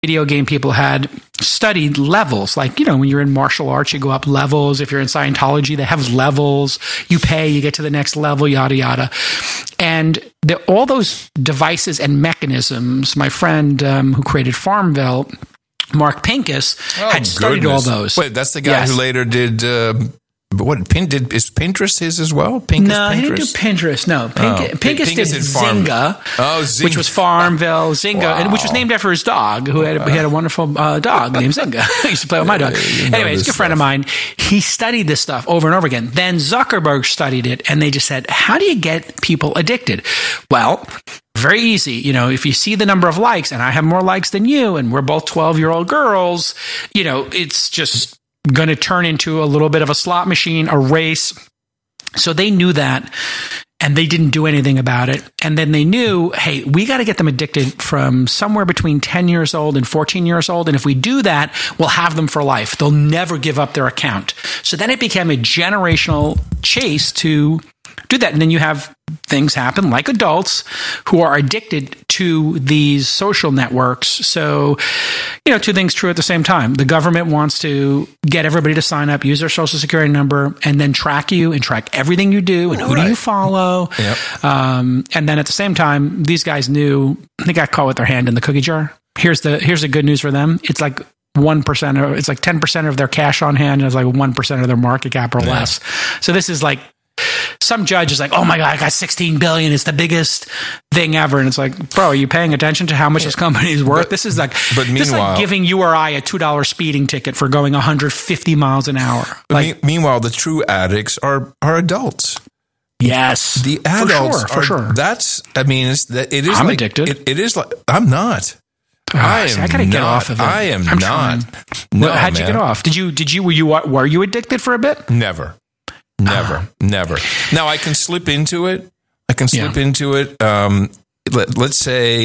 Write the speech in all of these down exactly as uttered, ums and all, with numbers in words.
video game people had studied levels. Like, you know, when you're in martial arts, you go up levels. If you're in Scientology, they have levels. You pay, you get to the next level, yada, yada. And the, all those devices and mechanisms, my friend um, who created Farmville, Mark Pincus, oh, had studied goodness. all those. Wait, that's the guy yes. who later did... Uh, But what Pin did is Pinterest his as well? Pincus, no, Pinterest? he didn't do Pinterest. No, Pink, Oh. Pincus, Pincus did did Farm- Zynga, oh, Zynga, which was Farmville, Zynga, wow. and which was named after his dog, who had a, he had a wonderful uh, dog named Zynga. I used to play with my dog. Anyway, it's a good friend of mine. He studied this stuff over and over again. Then Zuckerberg studied it, and they just said, "How do you get people addicted?" Well, very easy. You know, if you see the number of likes, and I have more likes than you, and we're both twelve-year-old girls, you know, it's just going to turn into a little bit of a slot machine, a race. So they knew that, and they didn't do anything about it. And then they knew, hey, we got to get them addicted from somewhere between ten years old and fourteen years old. And if we do that, we'll have them for life. They'll never give up their account. So then it became a generational chase to do that. And then you have things happen like adults who are addicted to these social networks. So, you know, two things true at the same time. The government wants to get everybody to sign up, use their social security number, and then track you and track everything you do and who right. do you follow. Yep. Um, and then at the same time, these guys knew they got caught with their hand in the cookie jar. Here's the here's the good news for them. It's like one percent or it's like ten percent of their cash on hand, and it's like one percent of their market cap or yeah. less. So this is like, some judge is like, oh my God, I got sixteen billion. It's the biggest thing ever. And it's like, bro, are you paying attention to how much this company is worth? But, this is like, but this is like giving you or I a two dollars speeding ticket for going one hundred fifty miles an hour. Like, me, meanwhile, the true addicts are, are adults. Yes. The adults for sure. For are, sure. That's, I mean, it's, it is I'm like, addicted. It, it is like, I'm not. Oh, I am see, I gotta not, get off of it. I am I'm not. trying. No, well, how'd man. you get off? Did you, did you, were you, were you addicted for a bit? Never. Never, uh, never. Now I can slip into it. I can slip yeah. into it. Um, let, let's say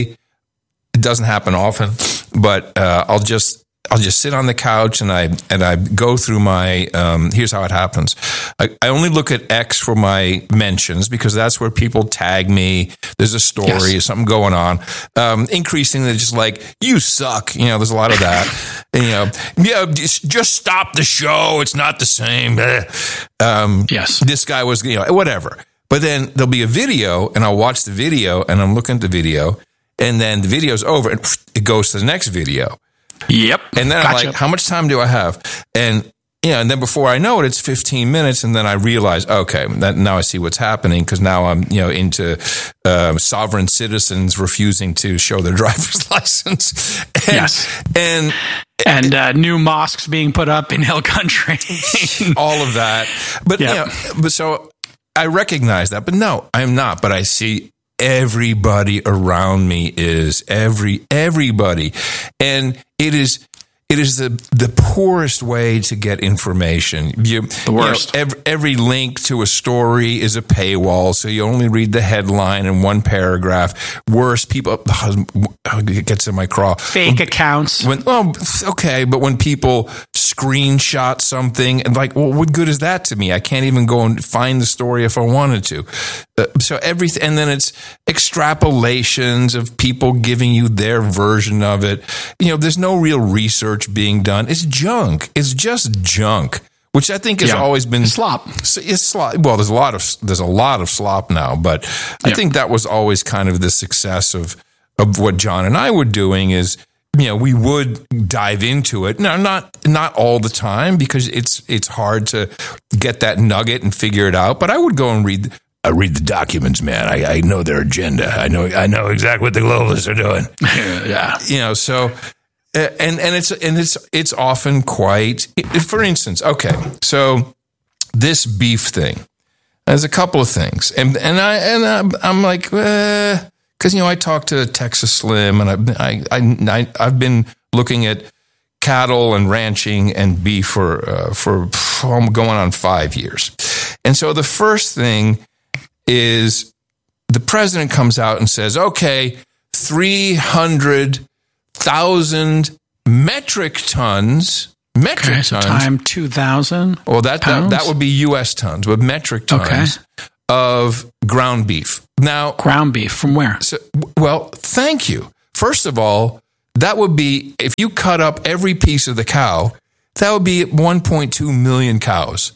it doesn't happen often, but uh, I'll just I'll just sit on the couch and I and I go through my. Um, here's how it happens. I, I only look at X for my mentions because that's where people tag me. There's a story, yes. something going on. Um, increasingly, just like you suck. You know, there's a lot of that. And, you know, yeah, just, just stop the show. It's not the same. Um, yes, this guy was, you know, whatever. But then there'll be a video, and I'll watch the video, and I'm looking at the video, and then the video's over, and it goes to the next video. Yep. And then gotcha. I'm like, how much time do I have? And, you know, and then before I know it, it's fifteen minutes. And then I realize, okay, that, now I see what's happening because now I'm, you know, into uh, sovereign citizens refusing to show their driver's license. And, yes. And, and uh, new mosques being put up in Hill Country. all of that. But, yep. you know, but so I recognize that. But no, I'm not. But I see everybody around me is every everybody, and it is it is the the poorest way to get information. You, the worst. You know, every, every link to a story is a paywall, so you only read the headline in one paragraph. Worse, people it gets in my craw. Fake when, accounts. When well, okay, but when people screenshot something and like, well, what good is that to me? I can't even go and find the story if I wanted to. Uh, so everything, and then it's extrapolations of people giving you their version of it. You know, there's no real research being done. It's junk. It's just junk, which I think has yeah. always been slop. It's slop. Well, there's a lot of there's a lot of slop now, but I yeah. think that was always kind of the success of of what John and I were doing. Is you know we would dive into it. Now, not not all the time because it's it's hard to get that nugget and figure it out. But I would go and read. I read the documents, man. I, I know their agenda. I know I know exactly what the globalists are doing. yeah, you know so. And and it's and it's it's often quite. For instance, okay, so this beef thing. There's a couple of things, and and I and I'm, I'm like, because uh, you know I talked to Texas Slim, and I I I I've been looking at cattle and ranching and beef for uh, for oh, going on five years, and so the first thing is the president comes out and says, okay, three hundred. Thousand metric tons, metric okay, so tons. Time two thousand. Well, that, that that would be U S tons, but metric tons okay. of ground beef. Now, ground beef from where? So, well, thank you. First of all, that would be, if you cut up every piece of the cow, that would be one point two million cows.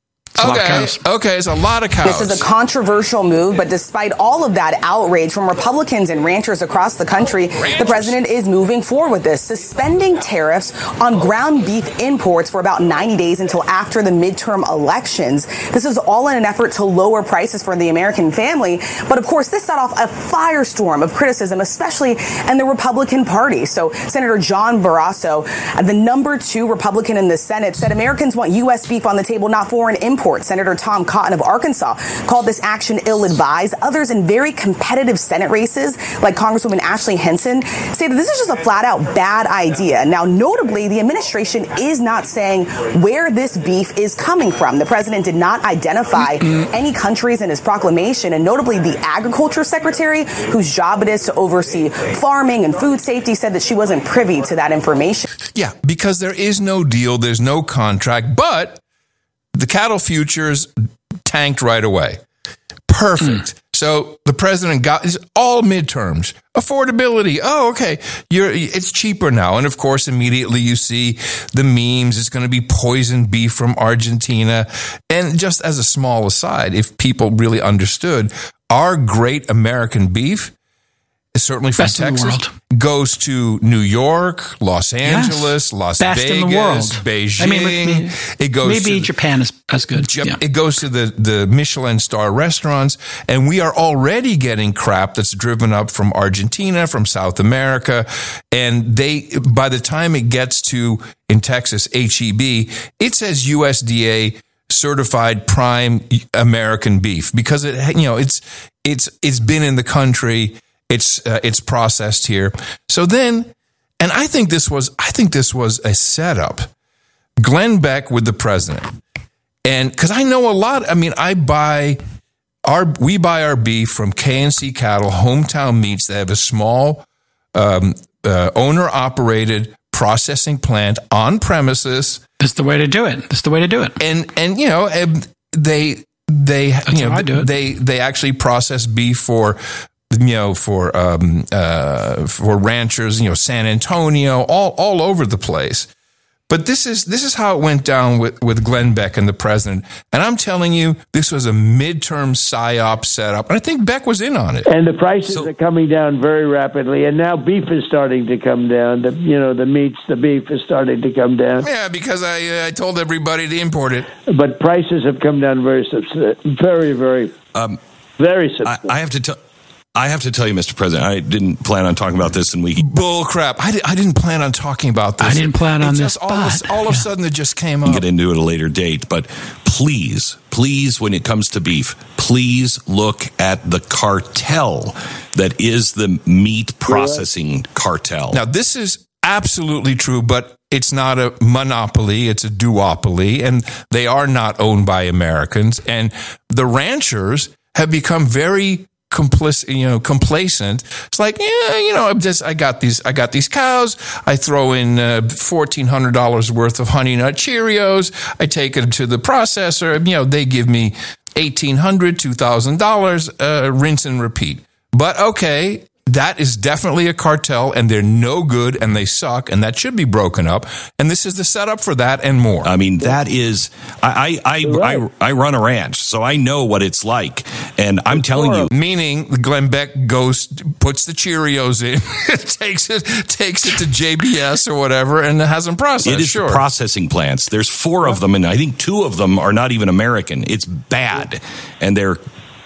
Okay, okay, it's a lot of cows. This is a controversial move, but despite all of that outrage from Republicans and ranchers across the country, ranchers. the president is moving forward with this, suspending tariffs on ground beef imports for about ninety days until after the midterm elections. This is all in an effort to lower prices for the American family. But of course, this set off a firestorm of criticism, especially in the Republican Party. So Senator John Barrasso, the number two Republican in the Senate, said Americans want U S beef on the table, not foreign imports. Senator Tom Cotton of Arkansas called this action ill-advised. Others in very competitive Senate races, like Congresswoman Ashley Henson, say that this is just a flat-out bad idea. Now, notably, the administration is not saying where this beef is coming from. The president did not identify any countries in his proclamation, and notably, the Agriculture Secretary, whose job it is to oversee farming and food safety, said that she wasn't privy to that information. Yeah, because there is no deal, there's no contract, but the cattle futures tanked right away. Perfect. Mm. So the president got it's all midterms. Affordability. Oh, okay. You're, it's cheaper now. And of course, immediately you see the memes. It's going to be poisoned beef from Argentina. And just as a small aside, if people really understood, our great American beef, certainly from Best Texas, goes to New York, Los Angeles, yes. Las Best Vegas, in the world. Beijing. I mean, maybe, it goes maybe to Japan is as good. Jap- yeah. It goes to the, the Michelin star restaurants, and we are already getting crap that's driven up from Argentina, from South America, and they, by the time it gets to, in Texas, H E B, it says U S D A certified prime American beef because it, you know, it's it's it's been in the country. It's uh, it's processed here. So then, and I think this was I think this was a setup. Glenn Beck with the president, and because I know a lot. I mean, I buy our we buy our beef from K and C Cattle, Hometown Meats. They have a small um, uh, owner operated processing plant on premises. That's the way to do it. That's the way to do it. And and you know they they That's you know how I do it. they they actually process beef for. You know, for um, uh, for ranchers, you know, San Antonio, all all over the place. But this is this is how it went down with, with Glenn Beck and the president. And I'm telling you, this was a midterm psyop setup. And I think Beck was in on it. And the prices so, are coming down very rapidly. And now beef is starting to come down. The you know the meats, the beef is starting to come down. Yeah, because I uh, I told everybody to import it. But prices have come down very very very um, very substantial. I, I have to tell. I have to tell you, Mister President, I didn't plan on talking about this, and we bull crap. I, di- I didn't plan on talking about this. I didn't plan it on just, this. All, but, of, all of a sudden, it just came up. Get into it at a later date, but please, please, when it comes to beef, please look at the cartel that is the meat processing cartel. Now, this is absolutely true, but it's not a monopoly, it's a duopoly, and they are not owned by Americans. And the ranchers have become very complicit, you know, complacent. It's like, yeah, you know, I'm just, I got these, I got these cows. I throw in uh, fourteen hundred dollars worth of Honey Nut Cheerios. I take it to the processor. You know, they give me eighteen hundred dollars, two thousand dollars, uh, rinse and repeat. But okay, that is definitely a cartel, and they're no good, and they suck, and that should be broken up. And this is the setup for that and more. I mean, that is, I I I, I, I run a ranch, so I know what it's like, and I'm telling you. Meaning, Glenn Beck goes, puts the Cheerios in, takes it, takes it to J B S or whatever, and has them processed. It is sure. the processing plants. There's four of them, and I think two of them are not even American. It's bad, and they're.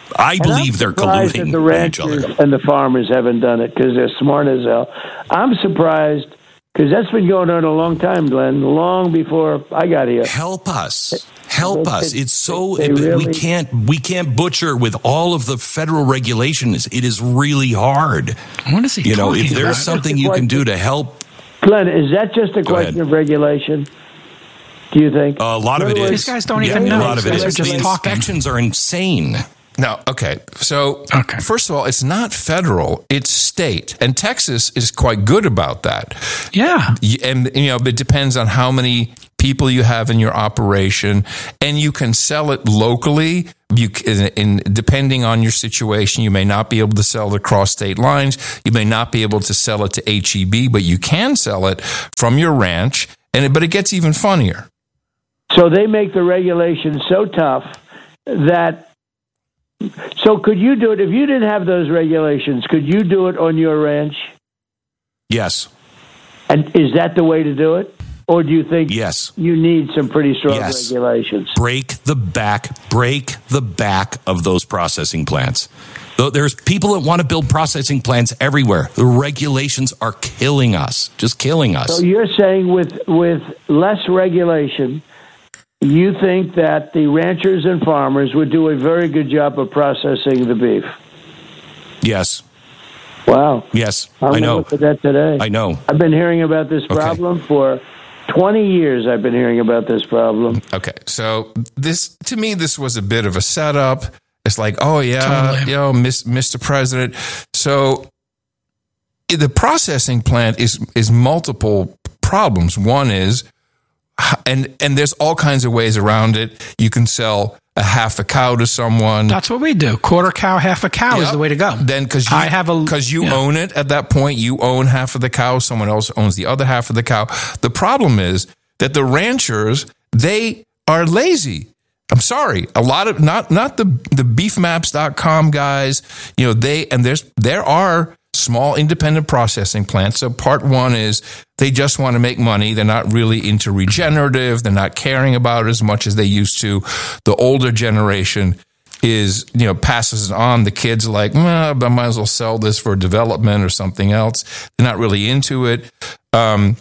I believe they're colluding the with each other. And the farmers haven't done it because they're smart as hell. I'm surprised because that's been going on a long time, Glenn, long before I got here. Help us. Help us. It's so they really, we can't we can't butcher with all of the federal regulations. It is really hard. I want to see. You know, if there's about. something you can do to help. Glenn, is that just a question of regulation? Do you think? Uh, a lot of it is. These guys don't yeah, even know. A lot of it is. They're just the talking. inspections are insane. No, okay. So, Okay. first of all, it's not federal, it's state. And Texas is quite good about that. Yeah. Y- And, you know, it depends on how many people you have in your operation, and you can sell it locally. You can, in, depending on your situation, you may not be able to sell it across state lines. You may not be able to sell it to H E B, but you can sell it from your ranch. And it, but it gets even funnier. So they make the regulations so tough that. So could you do it if you didn't have those regulations? Could you do it on your ranch? Yes. And is that the way to do it? Or do you think Yes. you need some pretty strong Yes. regulations? Break the back, break the back of those processing plants. Though there's people that want to build processing plants everywhere. The regulations are killing us, just killing us. So you're saying with with less regulation, you think that the ranchers and farmers would do a very good job of processing the beef? Yes. Wow. Yes. I'm I gonna know. look at that today. I know. I've been hearing about this problem for twenty years. I've been hearing about this problem. Okay, so this to me, this was a bit of a setup. It's like, oh yeah, Totally. you know, Miss, Mister President. So the processing plant is is multiple problems. One is, and and there's all kinds of ways around it. You can sell a half a cow to someone. That's what we do. Quarter cow, half a cow is Yep. the way to go. Then because I have a- because you yeah. own it at that point, you own half of the cow. Someone else owns the other half of the cow. The problem is that the ranchers, they are lazy. I'm sorry. A lot of not not the the beef maps dot com guys, you know, they and there's there are small independent processing plants. So part one is they just want to make money. They're not really into regenerative. They're not caring about it as much as they used to. The older generation is, you know, passes it on. The kids are like, well, I might as well sell this for development or something else. They're not really into it. Um,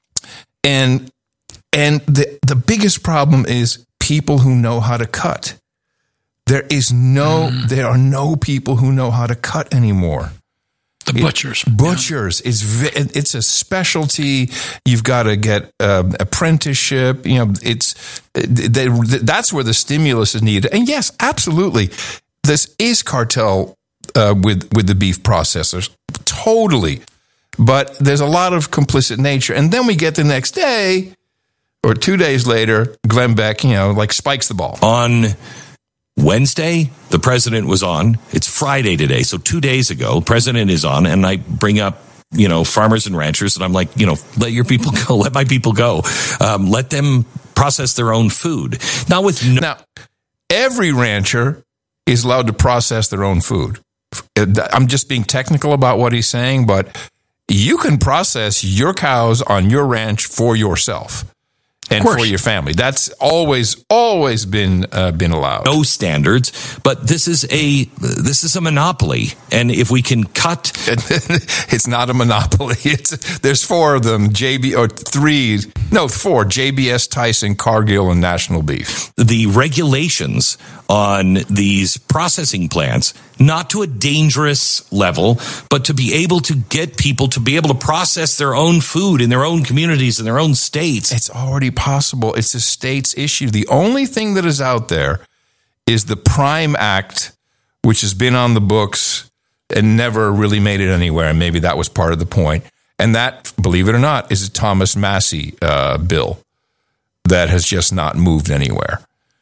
and and the the biggest problem is people who know how to cut. There is no, mm. there are no people who know how to cut anymore. The butchers. It, butchers. Yeah. It's it's a specialty. You've got to get um, apprenticeship. You know, it's they, that's where the stimulus is needed. And yes, absolutely, this is cartel uh, with with the beef processors, totally. But there's a lot of complicit nature. And then we get the next day or two days later, Glenn Beck, you know, like spikes the ball on Wednesday, the president was on. It's Friday today. So two days ago, the president is on, and I bring up, you know, farmers and ranchers, and I'm like, you know, let your people go. Let my people go. Um, let them process their own food. Now, with no- now, every rancher is allowed to process their own food. I'm just being technical about what he's saying, but you can process your cows on your ranch for yourself and for your family. That's always, always been uh, been allowed. No standards, but this is a this is a monopoly, and if we can cut, it's not a monopoly. It's there's four of them. J B or three, no four. J B S, Tyson, Cargill, and National Beef. The regulations on these processing plants, not to a dangerous level, but to be able to get people to be able to process their own food in their own communities, in their own states. It's already possible. It's a state's issue. The only thing that is out there is the Prime Act, which has been on the books and never really made it anywhere. And maybe that was part of the point. And that, believe it or not, is a Thomas Massey uh, bill that has just not moved anywhere.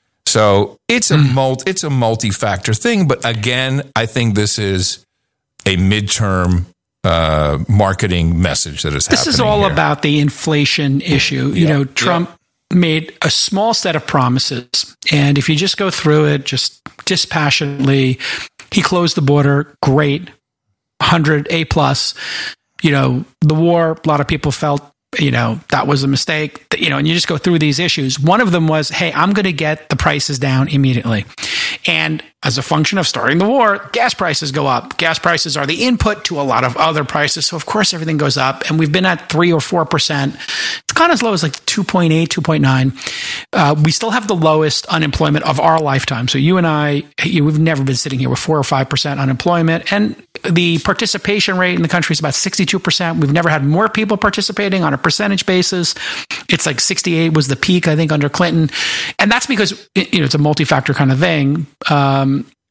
So it's a multi, it's a multi-factor thing. But again, I think this is a midterm uh, marketing message that is happening. This is all here. about the inflation issue. You Yeah, know, Trump yeah. made a small set of promises. And if you just go through it, just dispassionately, he closed the border. Great. one hundred A plus. You know, the war, a lot of people felt, you know, that was a mistake, you know, and you just go through these issues. One of them was, hey, I'm going to get the prices down immediately. And as a function of starting the war, gas prices go up. Gas prices are the input to a lot of other prices. So, of course, everything goes up. And we've been at three or four percent. It's gone as low as like two point eight, two point nine. Uh, we still have the lowest unemployment of our lifetime. So you and I, you, we've never been sitting here with four or five percent unemployment. And the participation rate in the country is about sixty-two percent. We've never had more people participating on a percentage basis. It's like sixty-eight was the peak, I think, under Clinton. And that's because, you know, it's a multi-factor kind of thing. Um,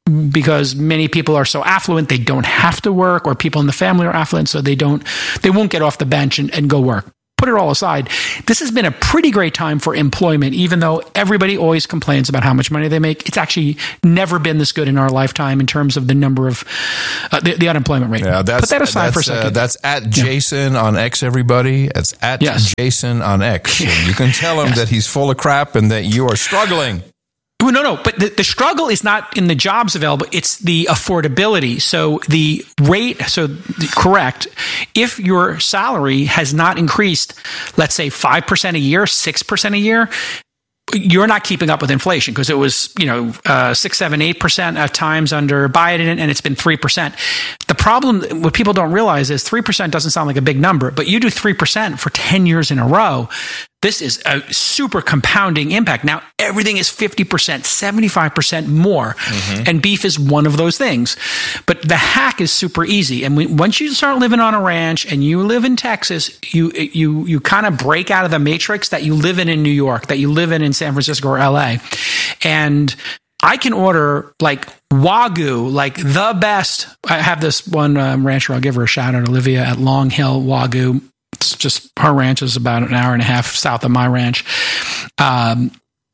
because many people are so affluent they don't have to work, or people in the family are affluent so they don't they won't get off the bench and, and go work. Put it all aside, this has been a pretty great time for employment, even though everybody always complains about how much money they make. It's actually never been this good in our lifetime in terms of the number of uh, the, the unemployment rate. Yeah, that's, Put that aside for a second. Uh, that's at Jason yeah. on X, everybody. It's at yes. Jason on X. And you can tell him yes. that he's full of crap and that you are struggling. No, no, but the, the struggle is not in the jobs available. It's the affordability. So the rate, so the, correct, if your salary has not increased, let's say five percent a year, six percent a year, you're not keeping up with inflation because it was, you know, uh, six, seven, eight percent at times under Biden, and it's been three percent. The problem, what people don't realize is three percent doesn't sound like a big number, but you do three percent for ten years in a row. This is a super compounding impact. Now, everything is fifty percent, seventy-five percent more. Mm-hmm. And beef is one of those things. But the hack is super easy. And we, once you start living on a ranch and you live in Texas, you you you kind of break out of the matrix that you live in in New York, that you live in in San Francisco or L A. And I can order like Wagyu, like the best. I have this one um, rancher, I'll give her a shout out, Olivia at Long Hill Wagyu. It's just, her ranch is about an hour and a half south of my ranch. Um,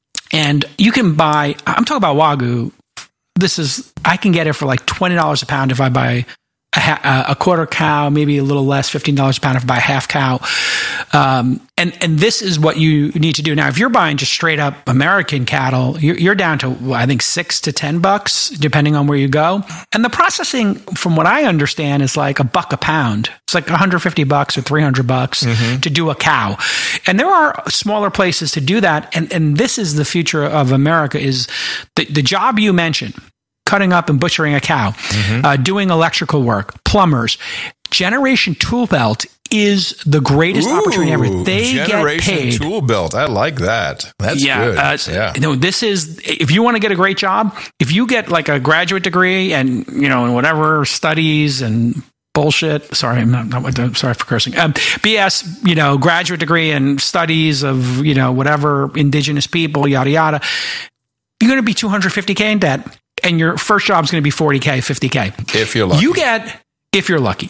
and you can buy, I'm talking about Wagyu. This is, I can get it for like twenty dollars a pound if I buy a, ha- a quarter cow, maybe a little less, fifteen dollars a pound if I buy a half cow. Um, and, and this is what you need to do. Now, if you're buying just straight up American cattle, you're, you're down to, I think, six to ten bucks, depending on where you go. And the processing, from what I understand, is like a buck a pound. It's like one hundred fifty bucks or three hundred bucks mm-hmm. to do a cow. And there are smaller places to do that. And, and this is the future of America, is the, the job you mentioned, cutting up and butchering a cow, mm-hmm. uh, doing electrical work, plumbers. Generation Tool Belt is the greatest Ooh, opportunity ever. They Generation get paid. Tool Belt. I like that. That's yeah, good. Uh, yeah. You know, this is, if you want to get a great job, if you get like a graduate degree and, you know, and whatever studies and bullshit. Sorry, I'm not, not sorry for cursing. Um, B S, you know, graduate degree and studies of, you know, whatever, indigenous people, yada, yada. You're going to be two hundred fifty K in debt, and your first job is going to be forty K, fifty K. If you're lucky. You get, if you're lucky,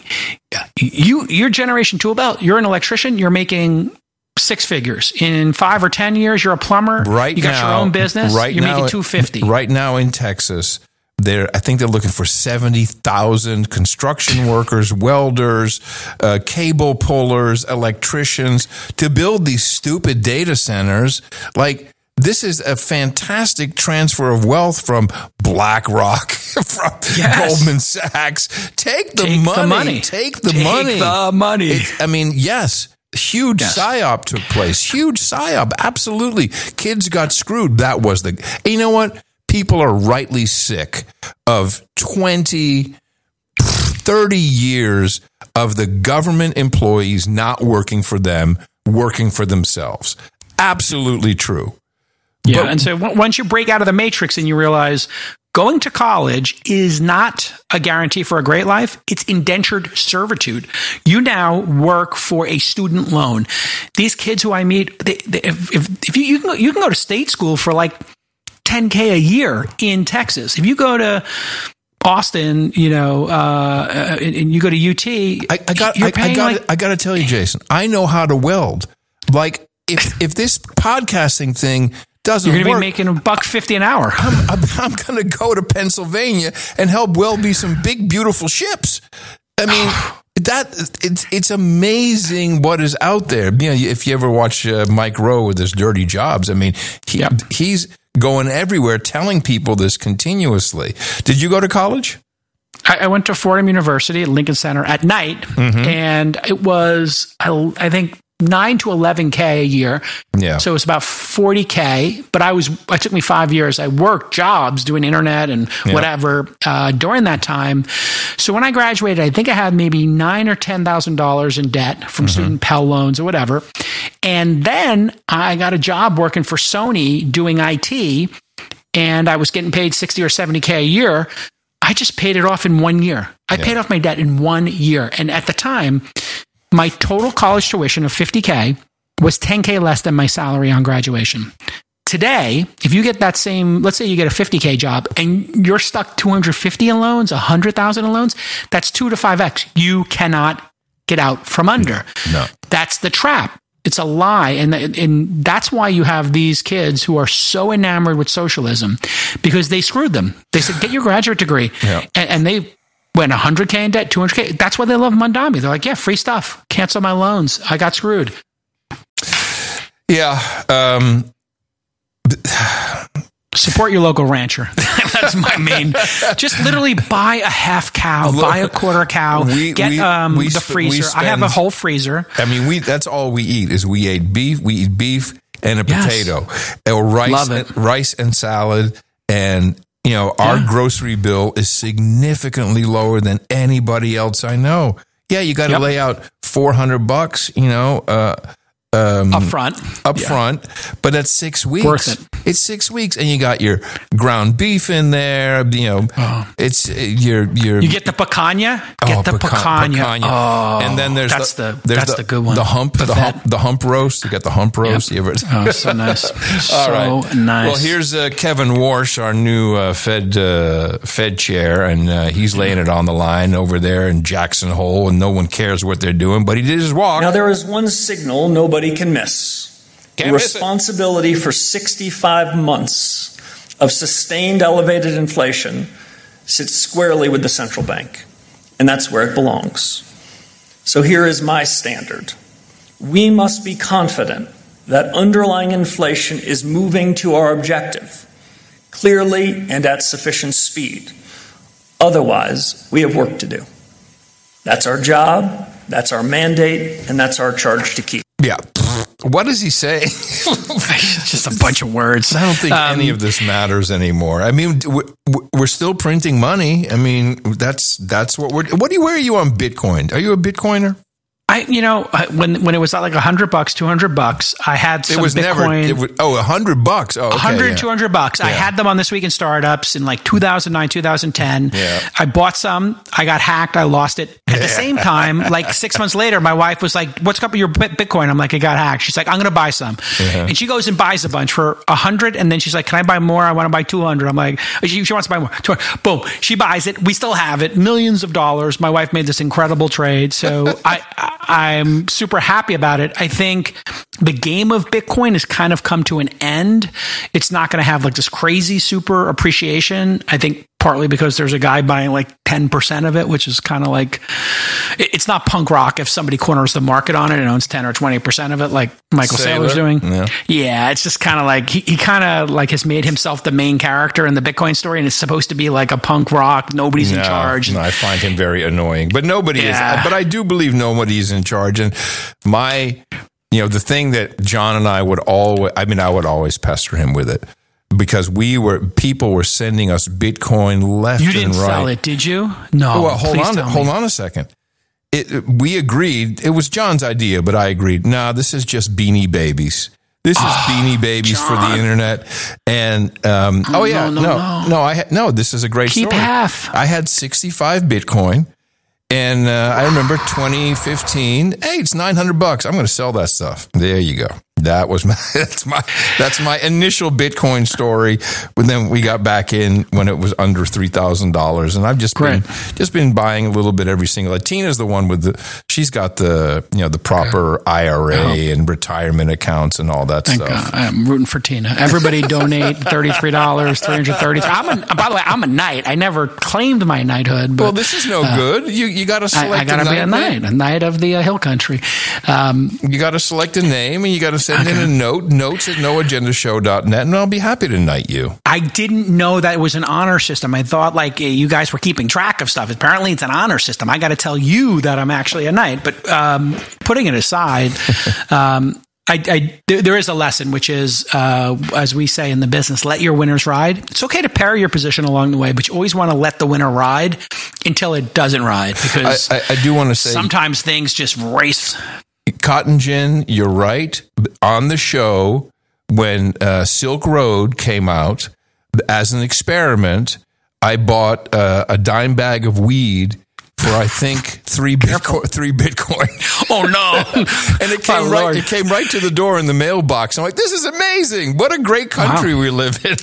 you, your Generation Tool Belt, you're an electrician, you're making six figures. In five or ten years, you're a plumber. Right you got now, your own business. Right you're now, making two hundred fifty. Right now in Texas, they're, I think they're looking for seventy thousand construction workers, welders, uh, cable pullers, electricians to build these stupid data centers. Like, this is a fantastic transfer of wealth from BlackRock, from yes. Goldman Sachs. Take the Take money. The money. Take the Take money. the money. It, I mean, yes. Huge yes. psyop took place. Huge psyop. Absolutely. Kids got screwed. That was the... And you know what? People are rightly sick of twenty, thirty years of the government employees not working for them, working for themselves. Absolutely true. Yeah, but, and so once you break out of the matrix and you realize going to college is not a guarantee for a great life, it's indentured servitude. You now work for a student loan. These kids who I meet, they, they, if, if, if you, you, can go, you can go to state school for like ten K a year in Texas. If you go to Austin, you know, uh, and you go to U T, I, I got, I, I got, like, I got to tell you, Jason, I know how to weld. Like, if if this podcasting thing doesn't You're going to work, be making a buck fifty an hour. I'm, I'm, I'm going to go to Pennsylvania and help weld me some big, beautiful ships. I mean, that it's it's amazing what is out there. You know, if you ever watch uh, Mike Rowe with his Dirty Jobs, I mean, he, yep. he's going everywhere telling people this continuously. Did you go to college? I, I went to Fordham University at Lincoln Center at night, mm-hmm. and it was, I, I think, nine to eleven K a year. Yeah. So it was about forty K, but I was, it took me five years. I worked jobs doing internet and yeah. whatever, uh, during that time. So when I graduated, I think I had maybe nine or ten thousand dollars in debt from mm-hmm. student Pell loans or whatever. And then I got a job working for Sony doing I T, and I was getting paid sixty or seventy K a year. I just paid it off in one year. I yeah. paid off my debt in one year. And at the time, my total college tuition of fifty K was ten K less than my salary on graduation. today, if you get that same, let's say you get a fifty K job and you're stuck two hundred fifty in loans, one hundred thousand in loans, that's two to five X. You cannot get out from under. No. That's the trap. It's a lie. And, and that's why you have these kids who are so enamored with socialism, because they screwed them. They said, get your graduate degree. Yeah. And, and they went one hundred K in debt, two hundred K. That's why they love Mondami. They're like, yeah, free stuff. Cancel my loans. I got screwed. Yeah. Um, Support your local rancher. That's my main. Just literally buy a half cow, Look, buy a quarter cow, we, get we, um, we the sp- freezer. Spend, I have a whole freezer. I mean, we that's all we eat is we ate beef. We eat beef and a yes. potato, or rice, Love it. And, rice and salad. And, you know, our yeah. grocery bill is significantly lower than anybody else I know. Yeah, you got to yep. lay out four hundred bucks, you know, uh, Um, up front, up yeah. front, but that's six weeks. Worth it. It's six weeks, and you got your ground beef in there. You know, oh. it's your your. You get the picanha. Get oh, the picanha. picanha. Oh, and then there's that's the, the that's the, the good one. The hump, the hump, the hump roast. You got the hump roast. Yep. You ever, oh, so nice. All so right. nice. Well, here's uh, Kevin Warsh, our new uh, Fed uh, Fed chair, and uh, he's laying it on the line over there in Jackson Hole, and no one cares what they're doing, but he did his walk. Now there is one signal nobody can miss. Can't Responsibility for sixty-five months of sustained elevated inflation sits squarely with the central bank, and that's where it belongs. So here is my standard. We must be confident that underlying inflation is moving to our objective, clearly and at sufficient speed. Otherwise, we have work to do. That's our job, that's our mandate, and that's our charge to keep. Yeah. What does he say? Just a bunch of words. I don't think um, any of this matters anymore. I mean, we're still printing money. I mean, that's that's what we're. What do you? Where are you on Bitcoin? Are you a Bitcoiner? I, you know, when when it was like a hundred bucks, two hundred bucks, I had some it was Bitcoin. Never, it was, oh, a hundred bucks. Oh, okay, hundred, yeah. two hundred bucks. Yeah. I had them on This Week in Startups in like two thousand nine, two thousand ten. Yeah. I bought some. I got hacked. I lost it. At the same time, like six months later, my wife was like, "What's up with your Bitcoin?" I'm like, "It got hacked." She's like, "I'm going to buy some," yeah. and she goes and buys a bunch for a hundred. And then she's like, "Can I buy more? I want to buy two hundred." I'm like, she, she wants to buy more. two hundred. Boom. She buys it. We still have it. Millions of dollars. My wife made this incredible trade. So I, I, I'm super happy about it. I think the game of Bitcoin has kind of come to an end. It's not going to have like this crazy super appreciation. I think partly because there's a guy buying like ten percent of it, which is kind of like, it's not punk rock if somebody corners the market on it and owns ten or twenty percent of it, like Michael Saylor's doing. Yeah. yeah, it's just kind of like, he, he kind of like has made himself the main character in the Bitcoin story, and it's supposed to be like a punk rock. Nobody's no, in charge. No, I find him very annoying, but nobody yeah. is. But I do believe nobody's in charge. And my, you know, the thing that John and I would always, I mean, I would always pester him with it. Because we were, people were sending us Bitcoin left and right. You didn't sell it, did you? No. Well, hold please on, tell hold me. on a second. It, we agreed. It was John's idea, but I agreed. No, this is just Beanie Babies. This is oh, Beanie Babies John. for the internet. And um, oh, oh yeah, no, no, no, no. no. I ha- no. This is a great Keep story. half. I had sixty-five Bitcoin. And uh, I remember twenty fifteen. Hey, it's nine hundred bucks. I'm going to sell that stuff. There you go. That was my that's my that's my initial Bitcoin story. But then we got back in when it was under three thousand dollars, and I've just Great. been just been buying a little bit every single. Tina's the one with the she's got the you know the proper I R A oh. and retirement accounts and all that Thank stuff. God. I'm rooting for Tina. Everybody donate thirty three dollars, three hundred thirty. I'm a, by the way, I'm a knight. I never claimed my knighthood. But, well, this is no uh, good. You you got to select. I, I got to be a knight, a knight of the uh, hill country. Um, you got to select a name, and you got to send okay. in a note. Notes at no agenda show dot net, and I'll be happy to knight you. I didn't know that it was an honor system. I thought like you guys were keeping track of stuff. Apparently, it's an honor system. I got to tell you that I'm actually a knight. But um, putting it aside, um, I, I, there is a lesson, which is, uh, as we say in the business, let your winners ride. It's okay to parry your position along the way, but you always want to let the winner ride until it doesn't ride. Because I, I, I do want to say sometimes things just race. Cotton Gin, you're right. On the show, when uh, Silk Road came out, as an experiment, I bought uh, a dime bag of weed for I think three Bitcoin. Three Bitcoin. Oh no! And it came Oh, right. Lord. It came right to the door in the mailbox. I'm like, this is amazing! What a great country Wow. we live in.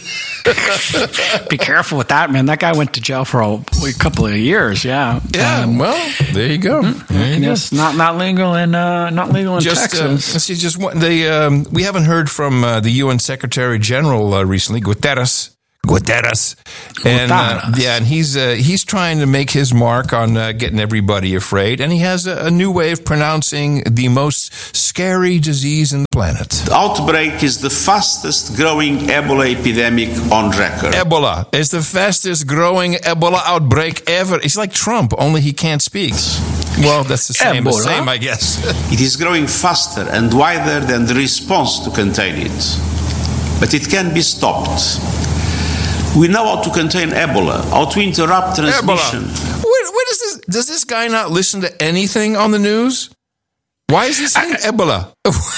Be careful with that, man. That guy went to jail for a, a couple of years. Yeah. Yeah. Um, well, there you go. There you go. yes, not not legal in uh, not legal in Just, uh, Texas. let's see, just one, they, um, we haven't heard from uh, the U N Secretary General uh, recently, Guterres. Guterres, and uh, Guterres. yeah, and he's uh, he's trying to make his mark on uh, getting everybody afraid, and he has a, a new way of pronouncing the most scary disease in the planet. The outbreak is the fastest growing Ebola epidemic on record. Ebola is the fastest growing Ebola outbreak ever. It's like Trump, only he can't speak. Well, that's the same, the Ebola. same, I guess. It is growing faster and wider than the response to contain it. But it can be stopped. We know how to contain Ebola, how to interrupt transmission. Ebola. What, what is this? Does this guy not listen to anything on the news? Why is he saying I, Ebola?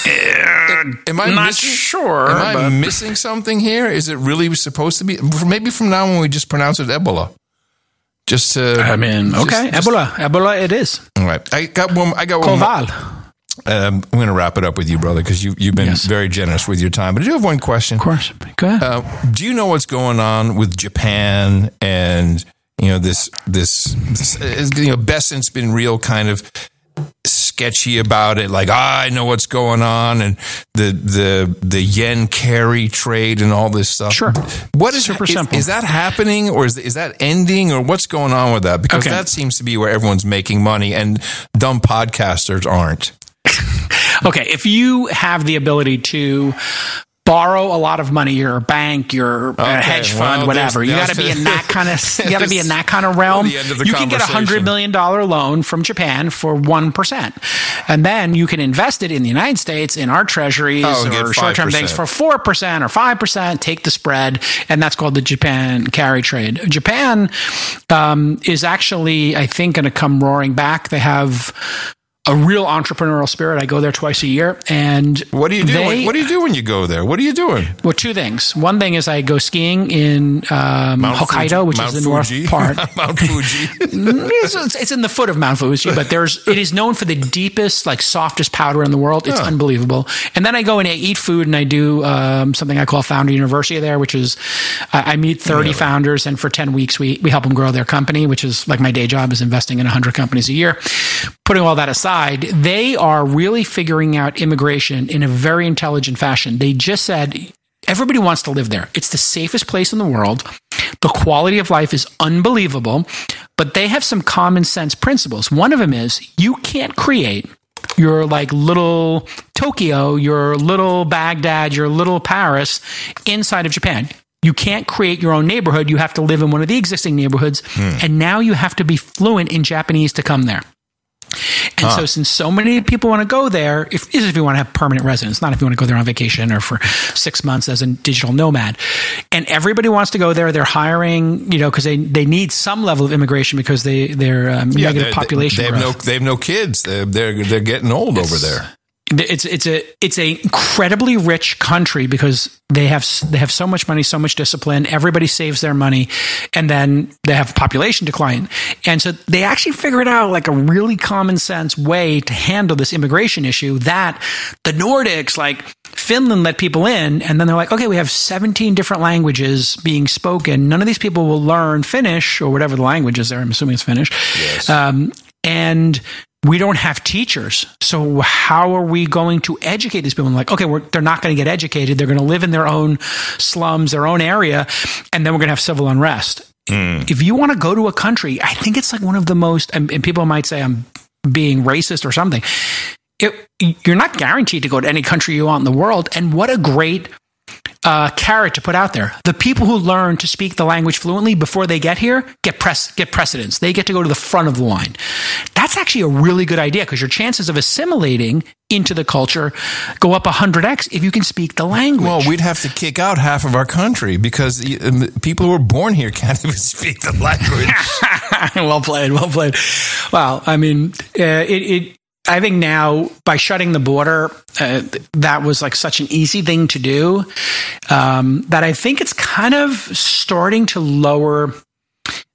Am I not missing, sure. Am I but... missing something here? Is it really supposed to be? Maybe from now on we just pronounce it Ebola. Just to, I mean, just, okay, just, Ebola, Ebola, it is. All right, I got one. I got one. Koval. Um, I'm going to wrap it up with you, brother, because you, you've been Yes. very generous with your time. But I do have one question. Of course. Go ahead. Uh, do you know what's going on with Japan and you know this this, this you know Besant's been real kind of sketchy about it, like ah, I know what's going on, and the the the yen carry trade and all this stuff. Sure. What is Super is, simple. is that happening, or is is that ending, or what's going on with that? Because Okay. that seems to be where everyone's making money, and dumb podcasters aren't. Okay, if you have the ability to borrow a lot of money, you're a bank, you're Okay, a hedge fund, well, whatever. You there's- got to be in that kind of. You got to be in that kind of realm. The end of the you can get a conversation. hundred million dollar loan from Japan for one percent, and then you can invest it in the United States in our treasuries Oh, and get or short term things five percent. for four percent or five percent. Take the spread, and that's called the Japan carry trade. Japan um, is actually, I think, going to come roaring back. They have a real entrepreneurial spirit. I go there twice a year, and What do you do? They, when, what do you do when you go there? What are you doing? well, two things. One thing is I go skiing in um, Mount Hokkaido, Fuji- which Mount is the north Fuji. part. Mount Fuji. it's, it's in the foot of Mount Fuji, but there's it is known for the deepest, like softest powder in the world. It's Huh. unbelievable. And then I go and I eat food, and I do um, something I call Founder University there, which is I, I meet thirty Really? founders, and for ten weeks we we help them grow their company, which is like my day job is investing in one hundred companies a year. Putting all that aside, they are really figuring out immigration in a very intelligent fashion. They just said everybody wants to live there. It's the safest place in the world. The quality of life is unbelievable, but they have some common sense principles. One of them is you can't create your like little Tokyo, your little Baghdad, your little Paris inside of Japan. You can't create your own neighborhood. You have to live in one of the existing neighborhoods. And now you have to be fluent in Japanese to come there. And Huh. so since so many people want to go there, if, this is if you want to have permanent residence, not if you want to go there on vacation or for six months as a digital nomad. And everybody wants to go there. They're hiring, you know, because they, they need some level of immigration because they, they're um, Yeah, negative they- population They have no. growth. They have no kids. They're they're, they're getting old over there. It's it's a it's a incredibly rich country because they have they have so much money, so much discipline. Everybody saves their money, and then they have population decline, and so they actually figured out like a really common sense way to handle this immigration issue. That the Nordics, like Finland, let people in, and then they're like, okay, we have seventeen different languages being spoken. None of these people will learn Finnish or whatever the language is there. I'm assuming it's Finnish, Yes. um, and we don't have teachers. So how are we going to educate these people? And like, okay, we're, they're not going to get educated. They're going to live in their own slums, their own area, and then we're going to have civil unrest. Mm. If you want to go to a country, I think it's like one of the most, and, and people might say I'm being racist or something. It, you're not guaranteed to go to any country you want in the world. And what a great uh, carrot to put out there. The people who learn to speak the language fluently before they get here get press get precedence. They get to go to the front of the line. That's actually a really good idea because your chances of assimilating into the culture go up one hundred x if you can speak the language. Well, we'd have to kick out half of our country because um, people who were born here can't even speak the language. well played, well played. Well, I mean, uh, it, it. I think now by shutting the border, uh, that was like such an easy thing to do um, that I think it's kind of starting to lower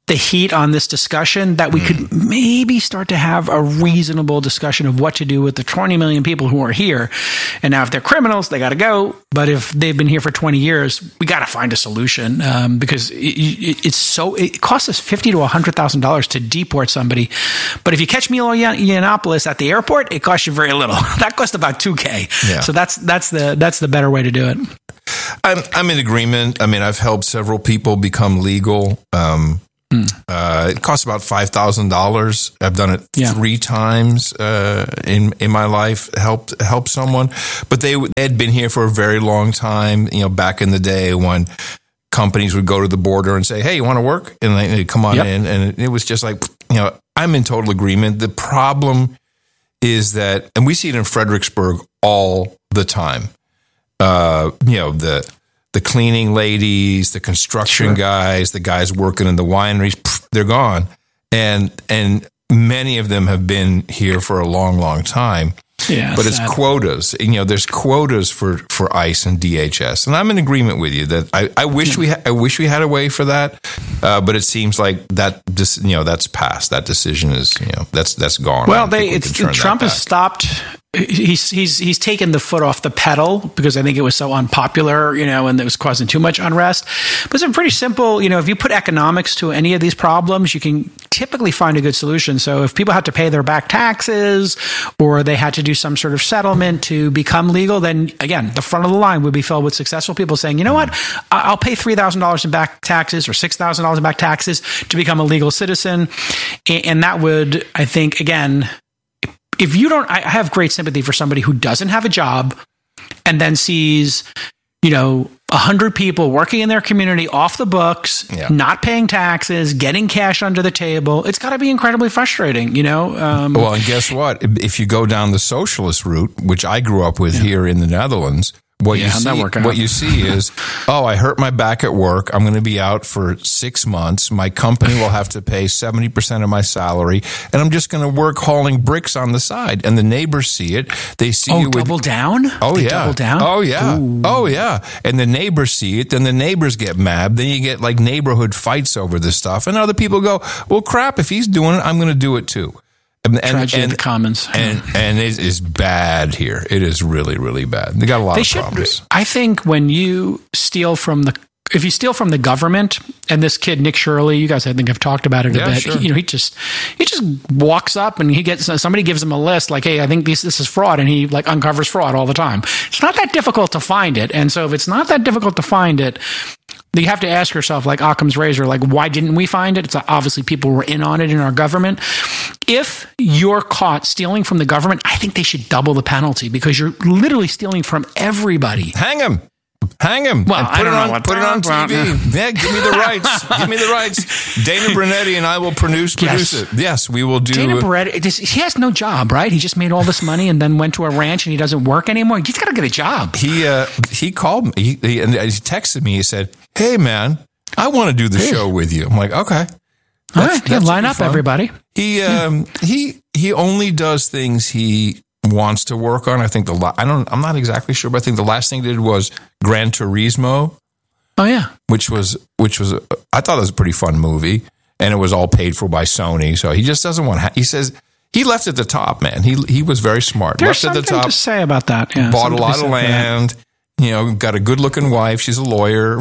the heat on this discussion that we mm. could maybe start to have a reasonable discussion of what to do with the twenty million people who are here. And now if they're criminals, they got to go. But if they've been here for twenty years, we got to find a solution um, because it, it, it's so, it costs us fifty thousand to one hundred thousand dollars to deport somebody. But if you catch Milo Yiannopoulos at the airport, it costs you very little. That costs about two K. Yeah. So that's, that's the, that's the better way to do it. I'm, I'm in agreement. I mean, I've helped several people become legal. Um, Mm. Uh, it costs about five thousand dollars. I've done it yeah. three times uh, in in my life. Helped help someone, but they, they had been here for a very long time. You know, back in the day when companies would go to the border and say, "Hey, you want to work?" and they, they'd come on yep. in, and it was just like, you know, I'm in total agreement. The problem is that, and we see it in Fredericksburg all the time. Uh, you know, the The cleaning ladies, the construction sure. guys, the guys working in the wineries, pff, they're gone. And and many of them have been here for a long, long time. Yeah, but it's sad. quotas. You know, there's quotas for, for ICE and D H S, and I'm in agreement with you that I, I wish we ha- I wish we had a way for that, uh, but it seems like that dis- you know that's passed. That decision is you know that's that's gone. Well, they we it's, Trump has stopped. He's he's he's taken the foot off the pedal because I think it was so unpopular, you know, and it was causing too much unrest. But it's pretty simple, you know. If you put economics to any of these problems, you can typically find a good solution. So if people had to pay their back taxes, or they had to do some sort of settlement to become legal, then again, the front of the line would be filled with successful people saying, you know what, I'll pay three thousand dollars in back taxes or six thousand dollars in back taxes to become a legal citizen, and that would, I think, again. If you don't, I have great sympathy for somebody who doesn't have a job and then sees, you know, a hundred people working in their community off the books, yeah. not paying taxes, getting cash under the table. It's got to be incredibly frustrating, you know? Um, well, and guess what? If you go down the socialist route, which I grew up with yeah. here in the Netherlands, What, yeah, you see, what you see is, oh, I hurt my back at work. I'm going to be out for six months. My company will have to pay seventy percent of my salary, and I'm just going to work hauling bricks on the side. And the neighbors see it. They see oh, you with, double down? Oh, they yeah. Double down? Oh, yeah. Ooh. Oh, yeah. And the neighbors see it. Then the neighbors get mad. Then you get like neighborhood fights over this stuff. And other people go, well, crap, if he's doing it, I'm going to do it too. And, Tragedy and, of the commons. And, and it is bad here. It is really, really bad. They got a lot they of should, problems. I think when you steal from the, if you steal from the government, and this kid, Nick Shirley, you guys, I think, have talked about it a yeah, bit. Sure. He, you know, he just, he just walks up and he gets, somebody gives him a list like, hey, I think this, this is fraud. And he like uncovers fraud all the time. It's not that difficult to find it. And so if it's not that difficult to find it, you have to ask yourself, like Occam's razor, like, why didn't we find it? It's obviously people were in on it in our government. If you're caught stealing from the government, I think they should double the penalty because you're literally stealing from everybody. Hang him. Hang him. Well, and put I don't it on, know what put it on T V. Yeah, give me the rights. Give me the rights. Dana Brunetti and I will produce produce yes. it. Yes, we will do. Dana Brunetti, he has no job, right? He just made all this money and then went to a ranch and he doesn't work anymore. He's got to get a job. He uh, he called me. He, he, and he texted me. He said, "Hey, man, I want to do the hey. show with you." I'm like, "Okay." All right, yeah, line up, fun. everybody. He um, he he only does things he wants to work on. I think the la- I don't. I'm not exactly sure, but I think the last thing he did was Gran Turismo. Oh yeah, which was which was a, I thought it was a pretty fun movie, and it was all paid for by Sony. So he just doesn't want. Ha- he says he left at the top, man. He he was very smart. There's left something at the top, to say about that. Yeah, bought a lot of land. You know, got a good looking wife. She's a lawyer.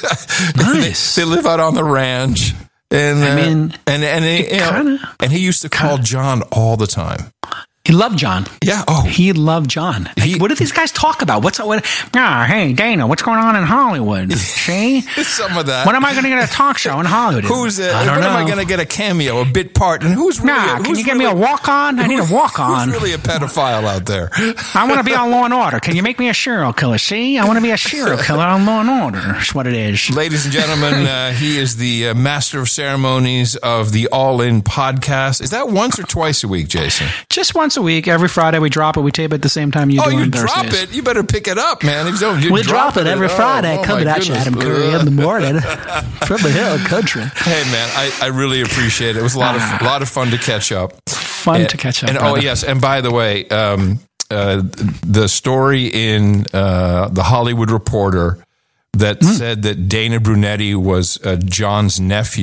Nice. they, they live out on the ranch. And, I mean, uh, and and he, you know, and he used to call kinda. John all the time. He loved John. Yeah. Oh, he loved John. He, what do these guys talk about? What's what? Ah, hey Dana, what's going on in Hollywood? See, some of that. When am I going to get a talk show in Hollywood? Who's? Uh, I don't when know. am I going to get a cameo, a bit part? And who's really? Nah, who's can you get really, me a walk on? I need a walk on. Who's really a pedophile out there? I want to be on Law and Order. Can you make me a serial killer? See, I want to be a serial killer on Law and Order. That's what it is. Ladies and gentlemen, uh, he is the uh, master of ceremonies of the All In podcast. Is that once or twice a week, Jason? Just once a week, every Friday. We drop it. We tape it at the same time you oh, do you on drop Thursdays. it? You better pick it up, man. If you don't, you we drop, drop it every it. Friday. Oh, Coming oh at you, Adam Curry, in the morning from the hill country. Hey, man, I, I really appreciate it. It was a lot of a lot of fun to catch up. Fun and, to catch up. And brother. oh yes, and by the way, um, uh, the story in uh, the Hollywood Reporter that mm. said that Dana Brunetti was uh, John's nephew.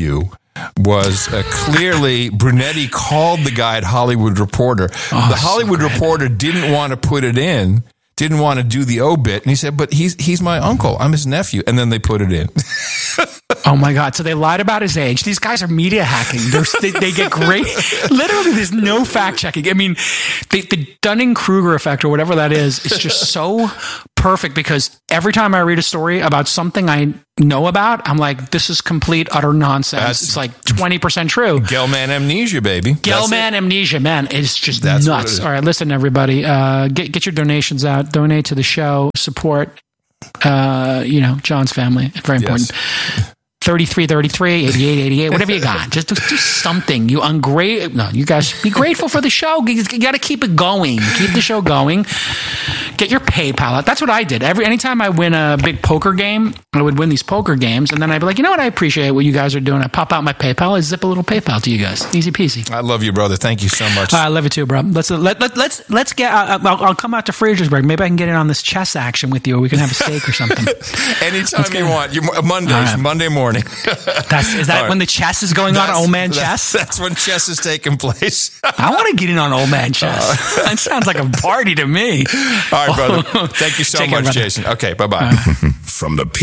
was uh, clearly Brunetti called the guy at Hollywood Reporter. Oh, the Hollywood so Reporter didn't want to put it in, didn't want to do the obit. And he said, but he's he's my uncle. I'm his nephew. And then they put it in. Oh, my God. So they lied about his age. These guys are media hacking. They're, they, they get great. Literally, there's no fact checking. I mean, the, the Dunning-Kruger effect or whatever that is, it's just so perfect because every time I read a story about something I know about, I'm like, this is complete, utter nonsense. That's, it's like twenty percent true. Gelman amnesia, baby. Gelman amnesia, man. It's just That's nuts. it All right, listen, everybody. Uh, get, get your donations out. Donate to the show. Support, uh, you know, John's family. Very important. Yes. thirty-three thirty-three, eighty-eight eighty-eight, whatever you got. Just do, do something. You ungra- No, you guys be grateful for the show. You, you got to keep it going. Keep the show going. Get your PayPal out. That's what I did. Every anytime I win a big poker game, I would win these poker games, and then I'd be like, you know what? I appreciate what you guys are doing. I pop out my PayPal. I zip a little PayPal to you guys. Easy peasy. I love you, brother. Thank you so much. I love you too, bro. Let's let, let, let's let's get. Uh, I'll, I'll come out to Frasersburg. Maybe I can get in on this chess action with you, or we can have a steak or something. Anytime you want. You, Mondays, right. Monday morning. That's is that right. when the chess is going on? Old man that, chess. That's when chess is taking place. I want to get in on old man chess. Uh, that sounds like a party to me. All right, brother. Thank you so Take much, care, Jason. Okay, bye bye. Uh, From the